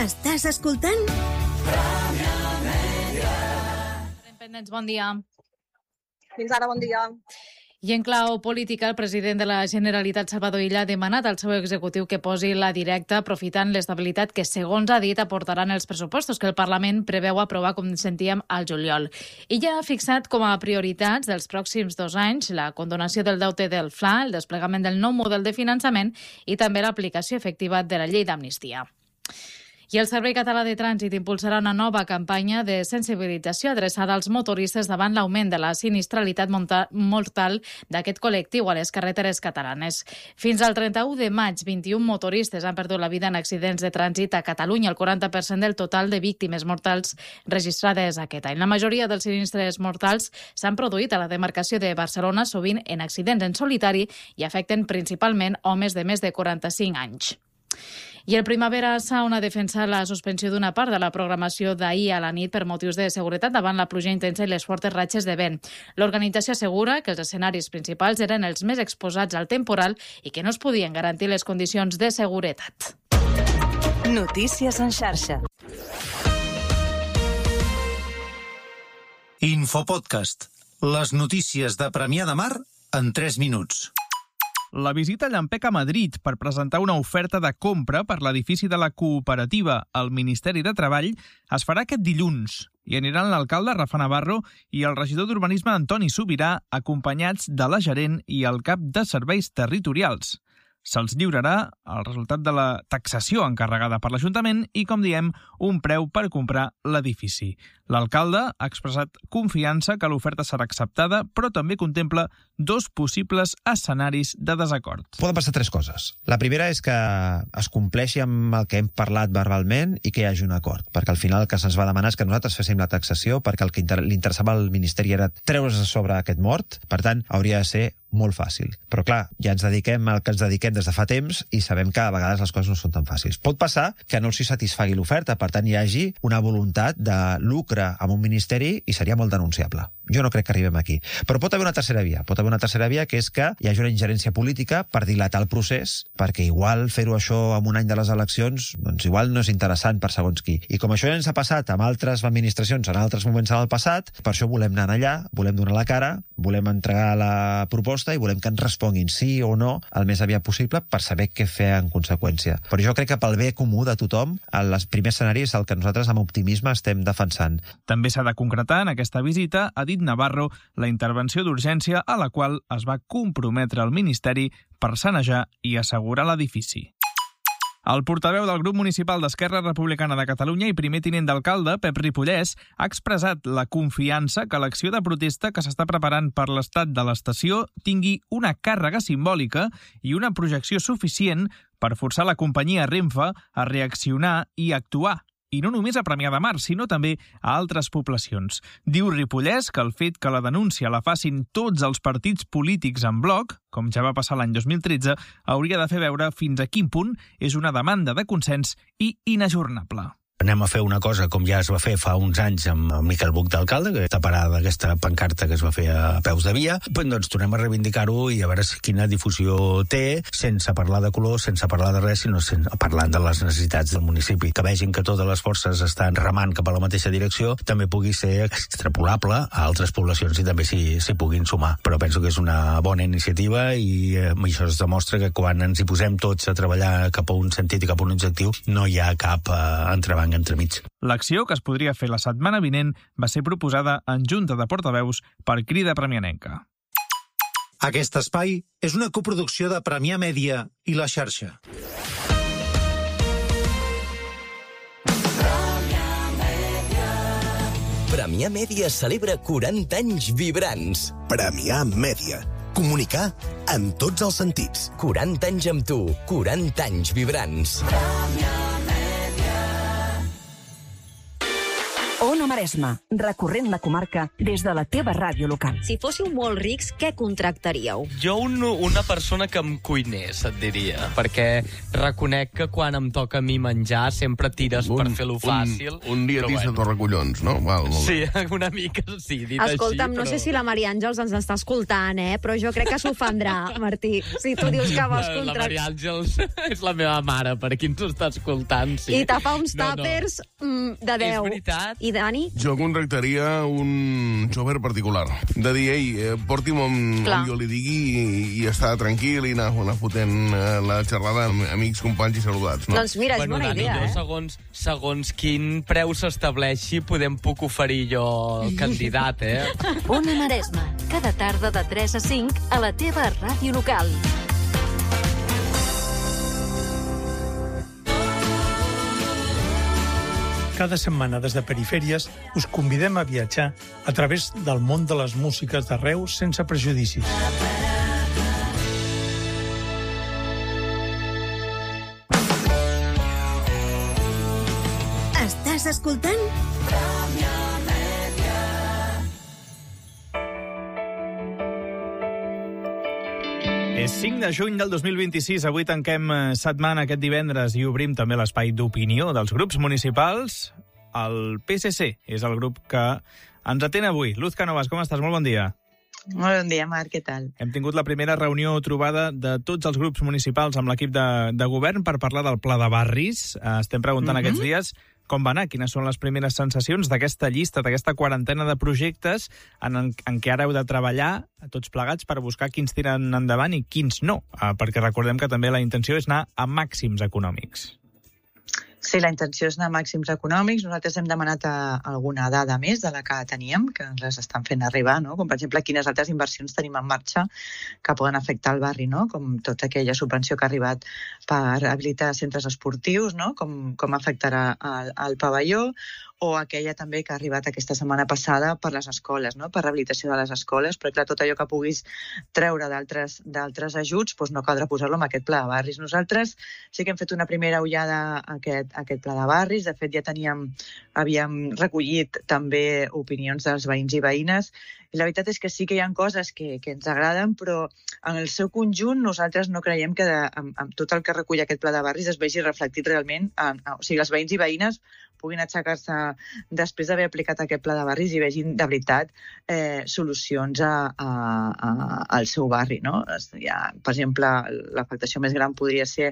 Estàs escoltant? Independents, bon dia. Fins ara, bon dia. I en clau política, el president de la Generalitat, Salvador Illa, ha demanat al seu executiu que posi la directa, aprofitant l'estabilitat que, segons ha dit, aportaran els pressupostos que el Parlament preveu aprovar, com sentíem, al juliol. Illa ha fixat com a prioritats dels pròxims 2 anys la condonació del deute del FLA, el desplegament del nou model de finançament i també l'aplicació efectiva de la llei d'amnistia. I el Servei Català de Trànsit impulsarà una nova campanya de sensibilització adreçada als motoristes davant l'augment de la sinistralitat mortal d'aquest col·lectiu a les carreteres catalanes. Fins al 31 de maig, 21 motoristes han perdut la vida en accidents de trànsit a Catalunya, el 40% del total de víctimes mortals registrades aquest any. La majoria dels sinistres mortals s'han produït a la demarcació de Barcelona, sovint en accidents en solitari i afecten principalment homes de més de 45 anys. I el Primavera Sound ha defensat la suspensió d'una part de la programació d'ahir a la nit per motius de seguretat davant la pluja intensa i les fortes ratxes de vent. L'organització assegura que els escenaris principals eren els més exposats al temporal i que no es podien garantir les condicions de seguretat. Notícies en xarxa. Infopodcast. Les notícies de Premià de Mar en 3 minuts. La visita llampec a Madrid per presentar una oferta de compra per l'edifici de la cooperativa al Ministeri de Treball es farà aquest dilluns i aniran l'alcalde Rafa Navarro i el regidor d'Urbanisme Antoni Subirà, acompanyats de la gerent i el cap de serveis territorials. Se'ls lliurarà el resultat de la taxació encarregada per l'Ajuntament i, com diem, un preu per comprar l'edifici. L'alcalde ha expressat confiança que l'oferta serà acceptada, però també contempla 2 possibles escenaris de desacord. Poden passar 3 coses. La primera és que es compleixi amb el que hem parlat verbalment i que hi hagi un acord, perquè al final el que se'ns va demanar és que nosaltres féssim la taxació, perquè el que li interessava al Ministeri era treure's a sobre aquest mort, per tant, hauria de ser molt fàcil. Però clar, ja ens dediquem al que ens dediquem des de fa temps i sabem que a vegades les coses no són tan fàcils. Pot passar que no els satisfagui l'oferta, per tant hi hagi una voluntat de lucre amb un ministeri i seria molt denunciable. Jo no crec que arribem aquí. Però pot haver una tercera via. Pot haver una tercera via, que és que hi hagi una ingerència política per dilatar el procés, perquè igual fer-ho això en un any de les eleccions, doncs igual no és interessant per segons qui. I com això ja ens ha passat amb altres administracions en altres moments en el passat, per això volem anar allà, volem donar la cara, volem entregar la proposta i volem que ens responguin sí o no el més aviat possible per saber què fer en conseqüència. Però jo crec que pel bé comú de tothom, el primer escenari és el que nosaltres amb optimisme estem defensant. També s'ha de concretar en aquesta visita, ha dit Navarro, la intervenció d'urgència a la qual es va comprometre el Ministeri per sanejar i assegurar l'edifici. El portaveu del grup municipal d'Esquerra Republicana de Catalunya i primer tinent d'alcalde, Pep Ripollès, ha expressat la confiança que l'acció de protesta que s'està preparant per l'estat de l'estació tingui una càrrega simbòlica i una projecció suficient per forçar la companyia Renfe a reaccionar i actuar. I no només a Premià de Mar, sinó també a altres poblacions. Diu Ripollès que el fet que la denúncia la facin tots els partits polítics en bloc, com ja va passar l'any 2013, hauria de fer veure fins a quin punt és una demanda de consens i inajornable. Anem a fer una cosa com ja es va fer fa uns anys amb Miquel Buch d'alcalde, que està parada aquesta pancarta que es va fer a peus de via, doncs tornem a reivindicar-ho i a veure quina difusió té, sense parlar de color, sense parlar de res, sinó parlant de les necessitats del municipi. Que vegin que totes les forces estan remant cap a la mateixa direcció, també pugui ser extrapolable a altres poblacions i també s'hi puguin sumar. Però penso que és una bona iniciativa i això es demostra que quan ens hi posem tots a treballar cap a un sentit i cap a un objectiu, no hi ha cap entrebanc entremig. L'acció, que es podria fer la setmana vinent, va ser proposada en Junta de Portaveus per Crida Premianenca. Aquest espai és una coproducció de Premià Mèdia i La Xarxa. Premià Mèdia celebra 40 anys vibrants. Premià Mèdia. Comunicar en tots els sentits. 40 anys amb tu, 40 anys vibrants. Ona Maresme, recorrent la comarca des de la teva ràdio local. Si fóssiu molt rics, què contractaríeu? Jo una persona que em cuinés, et diria, perquè reconec que quan em toca a mi menjar sempre tires per fer-lo fàcil. Un dietista torracollons, no? Val, sí, una mica sí, dit Escolta'm, així, no sé si la Maria Àngels ens està escoltant, però jo crec que s'ofendrà, Martí, si tu dius que vols contractar... La Maria Àngels és la meva mare, per qui ens està escoltant, sí. I te fa uns tàpers de 10. És veritat. I Dani? Jo contractaria un xofer particular. De dir, ei, porti'm on jo li digui i estar tranquil i anar fotent la xerrada amb amics, companys i saludats. No? Doncs mira, és bona idea, Segons quin preu s'estableixi, puc oferir jo candidat, Ona Maresme, cada tarda de 3 a 5 a la teva ràdio local. Cada setmana des de Perifèries us convidem a viatjar a través del món de les músiques d'arreu sense prejudicis. Estàs escoltant? És 5 de juny del 2026. Avui tanquem setmana aquest divendres i obrim també l'espai d'opinió dels grups municipals. El PSC és el grup que ens atén avui. Luz Canovas, com estàs? Molt bon dia. Molt bon dia, Marc, què tal? Hem tingut la primera reunió trobada de tots els grups municipals amb l'equip de govern per parlar del pla de barris. Estem preguntant aquests dies com va anar, quines són les primeres sensacions d'aquesta llista, d'aquesta quarantena de projectes en què ara heu de treballar tots plegats per buscar quins tiren endavant i quins no, perquè recordem que també la intenció és anar a màxims econòmics. Sí, la intenció és anar a màxims econòmics. Nosaltres hem demanat alguna dada més de la que teníem, que ens les estan fent arribar, no? Com per exemple quines altres inversions tenim en marxa que poden afectar el barri, no? Com tota aquella subvenció que ha arribat per habilitar centres esportius, no? Com afectarà el pavelló, o aquella també que ha arribat aquesta setmana passada per les escoles, no? Per rehabilitació de les escoles, però clar, tot allò que puguis treure d'altres ajuts, doncs no caldrà posar-lo en aquest pla de barris. Nosaltres sí que hem fet una primera ullada a aquest pla de barris. De fet, ja havíem recollit també opinions dels veïns i veïnes, i la veritat és que sí que hi ha coses que ens agraden, però en el seu conjunt nosaltres no creiem que amb tot el que recull aquest pla de barris es vegi reflectit realment, o sigui, els veïns i veïnes puguin aixecar-se després d'haver aplicat aquest pla de barris i vegin de veritat solucions al seu barri, no? Per exemple, l'afectació més gran podria ser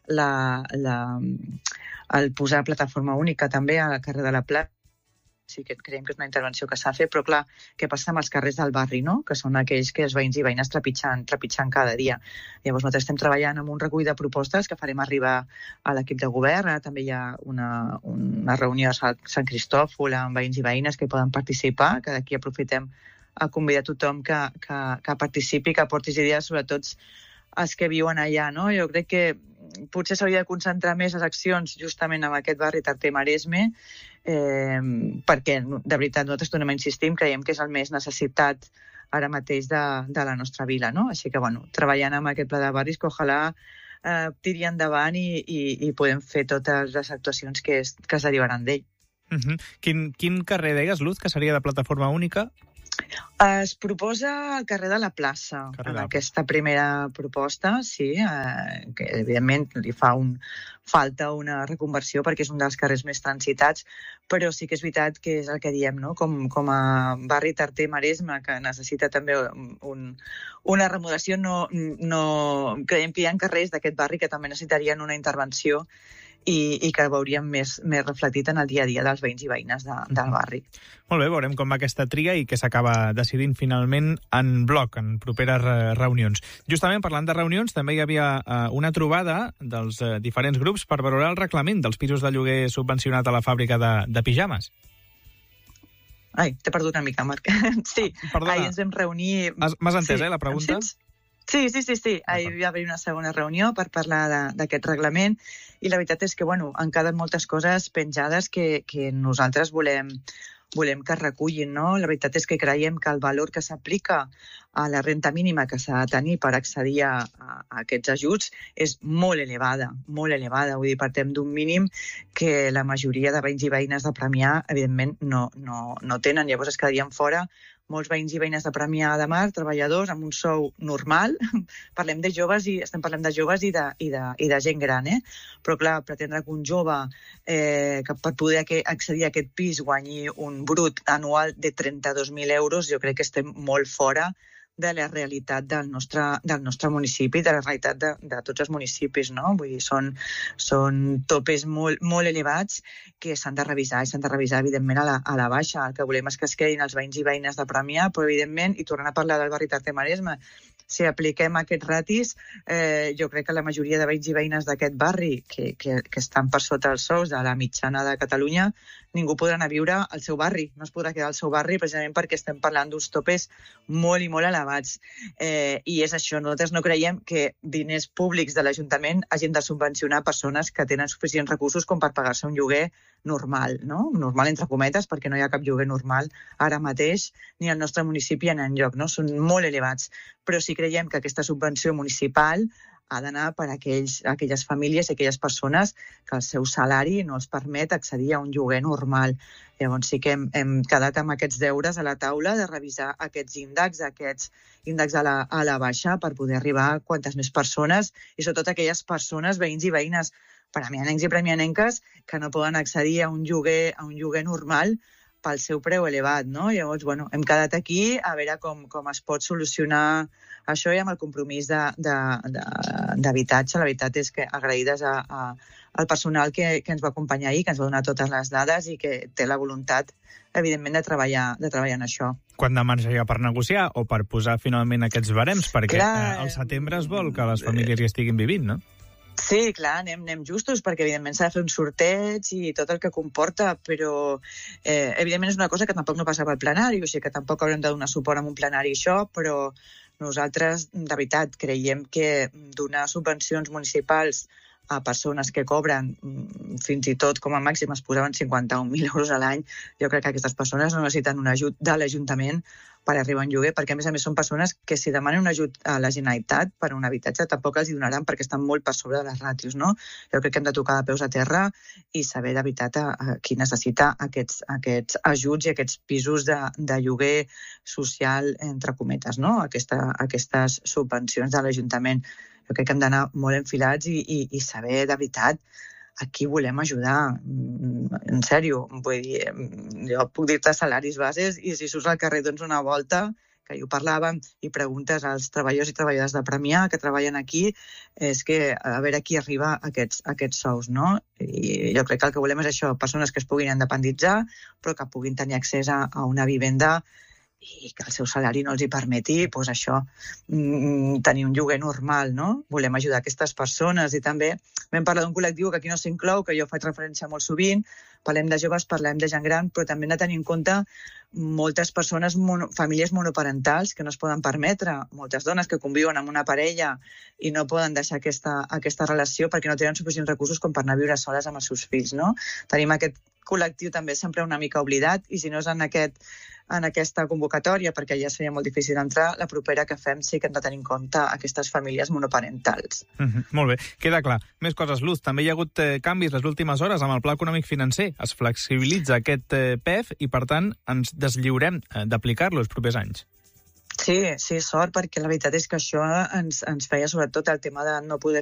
el posar plataforma única també al carrer de la Plata. Sí que creiem que és una intervenció que s'ha fet, però clar, què passa amb els carrers del barri, no? Que són aquells que els veïns i veïnes trepitjant cada dia. Llavors nosaltres estem treballant amb un recull de propostes que farem arribar a l'equip de govern. Ara també hi ha una reunió a Sant Cristòfol amb veïns i veïnes que poden participar, que d'aquí aprofitem a convidar tothom que participi, que aportis idees, sobretot els que viuen allà, no? Jo crec que potser s'hauria de concentrar més les accions justament en aquest barri Tarter-Maresme, perquè de veritat nosaltres tornem a insistir, creiem que és el més necessitat ara mateix de la nostra vila, no? Així que, bueno, treballant amb aquest pla de barris que ojalà tiri endavant i podem fer totes les actuacions que es derivaran d'ell. Quin carrer deies, Luz, que seria de plataforma única? Es proposa al carrer de la plaça, en aquesta primera proposta, sí, que evidentment li fa falta una reconversió perquè és un dels carrers més transitats, però sí que és veritat que és el que diem, no? Com a barri Tarter-Maresme, que necessita també una remodelació, no creiem que hi ha carrers d'aquest barri que també necessitarien una intervenció i que ho veuríem més reflectit en el dia a dia dels veïns i veïnes del barri. Molt bé, veurem com va aquesta triga i què s'acaba decidint finalment en bloc, en properes reunions. Justament parlant de reunions, també hi havia una trobada dels diferents grups per valorar el reglament dels pisos de lloguer subvencionat a la fàbrica de pijames. Ai, t'he perdut una mica, Marc. Sí, ahir ens vam reunir... M'has entès, la pregunta? Sí. Ahir va haver una segona reunió per parlar d'aquest reglament i la veritat és que, han quedat moltes coses penjades que nosaltres volem volem que es recullin, no? La veritat és que creiem que el valor que s'aplica a la renta mínima que s'ha de tenir per accedir a aquests ajuts és molt elevada. Vull dir, partem d'un mínim que la majoria de veïns i veïnes de Premià, evidentment, no tenen. Llavors es quedarien fora molts veïns i veïnes de Premià de Mar, treballadors amb un sou normal. Estem parlant de joves i de gent gran, Però, clar, pretendre que un jove que per poder accedir a aquest pis guanyi un brut anual de 32.000 euros, jo crec que estem molt fora de la realitat del nostre municipi, de la realitat de tots els municipis, no? Vull dir, són topes molt elevats que s'han de revisar, i s'han de revisar, evidentment, a la baixa. El que volem és que es quedin els veïns i veïnes de Premià, però, evidentment, i tornant a parlar del barri Tarte-Maresme, si apliquem aquests ratis, jo crec que la majoria de veïns i veïnes d'aquest barri, que estan per sota els sous de la mitjana de Catalunya, ningú podrà anar a viure al seu barri, no es podrà quedar al seu barri precisament perquè estem parlant d'uns topes molt i molt elevats. I és això, nosaltres no creiem que diners públics de l'Ajuntament hagin de subvencionar persones que tenen suficients recursos com per pagar-se un lloguer normal, no? Normal entre cometes, perquè no hi ha cap lloguer normal ara mateix, ni al nostre municipi ni enlloc, no? Són molt elevats. Però sí creiem que aquesta subvenció municipal ha d'anar per a aquelles famílies i aquelles persones que el seu salari no els permet accedir a un lloguer normal. Llavors sí que hem quedat amb aquests deures a la taula de revisar aquests índexs a la baixa per poder arribar a quantes més persones, i sobretot aquelles persones, veïns i veïnes, premianencs i premianenques, que no poden accedir a un lloguer normal pel seu preu elevat, no? Llavors, hem quedat aquí a veure com es pot solucionar això, i amb el compromís d'habitatge. La veritat és que agraïdes al personal que ens va acompanyar ahir, que ens va donar totes les dades i que té la voluntat, evidentment, de treballar en això. Quant de marge hi ha per negociar o per posar finalment aquests barems? Perquè al setembre es vol que les famílies hi estiguin vivint, no? Sí, clar, anem justos, perquè evidentment s'ha de fer un sorteig i tot el que comporta, però evidentment és una cosa que tampoc no passa pel plenari, o sigui que tampoc haurem de donar suport a un plenari això, però nosaltres, de veritat, creiem que donar subvencions municipals a persones que cobren, fins i tot com a màxim es posaven 51.000 euros a l'any, jo crec que aquestes persones no necessiten un ajut de l'Ajuntament per arribar a un lloguer, perquè a més són persones que si demanen un ajut a la Generalitat per un habitatge tampoc els hi donaran, perquè estan molt per sobre de les ràtios, no? Jo crec que hem de tocar de peus a terra i saber de veritat qui necessita aquests ajuts i aquests pisos de lloguer social, entre cometes, no? Aquestes subvencions de l'Ajuntament. Jo crec que hem d'anar molt enfilats i saber de veritat a qui volem ajudar. En sèrio, vull dir, jo puc dir-te salaris bases i si surts al carrer dones una volta, que hi ho parlàvem, i preguntes als treballadors i treballadores de Premià que treballen aquí, és que a veure qui arriba a aquests sous, no? I jo crec que el que volem és això, persones que es puguin independitzar, però que puguin tenir accés a una vivenda i que el seu salari no els hi permeti, doncs això, tenir un lloguer normal, no? Volem ajudar aquestes persones, i també vam parlar d'un col·lectiu que aquí no s'inclou, que jo faig referència molt sovint, parlem de joves, parlem de gent gran, però també hem de tenir en compte moltes persones, famílies monoparentals que no es poden permetre, moltes dones que conviuen amb una parella i no poden deixar aquesta relació perquè no tenen suficients recursos com per anar a viure soles amb els seus fills, no? Tenim aquest col·lectiu també sempre una mica oblidat, i si no és en aquesta convocatòria, perquè ja seria molt difícil d'entrar, la propera que fem sí que hem de tenir en compte aquestes famílies monoparentals. Molt bé, queda clar. Més coses, Luz. També hi ha hagut canvis les últimes hores amb el Pla Econòmic Financer. Es flexibilitza aquest PEF i, per tant, ens deslliurem d'aplicar-lo els propers anys. Sí, sort, perquè la veritat és que això ens feia sobretot el tema de no poder